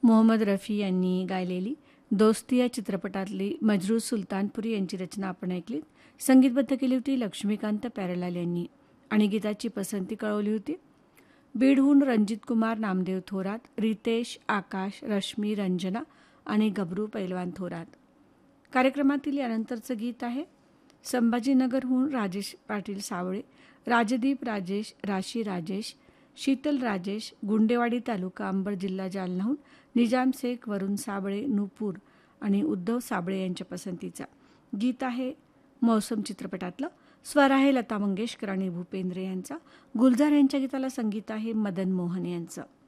मोहम्मद रफी यांनी गायलेली दोस्ती या चित्रपटातली मजरूर सुलतानपुरी यांची रचना आपण ऐकली. संगीतबद्ध केली होती लक्ष्मीकांत प्यारेलाल यांनी आणि गीताची पसंती कळवली होती बीडहून रणजित कुमार नामदेव थोरात, रितेश, आकाश, रश्मी, रंजना आणि गबरू पैलवान थोरात. कार्यक्रमातील यानंतरचं गीत आहे संभाजीनगरहून राजेश पाटील सावळे, राजदीप राजेश, राशी राजेश, शीतल राजेश, गुंडेवाडी तालुका अंबड जिल्हा जालनाहून निजाम शेख, वरुण साबळे, नूपूर आणि उद्धव साबळे यांच्या पसंतीचा. गीत आहे मौसम चित्रपटातलं. स्वर आहे लता मंगेशकर आणि भूपेंद्र यांचा. गुलजार यांच्या गीताला संगीत आहे मदन मोहन यांचं.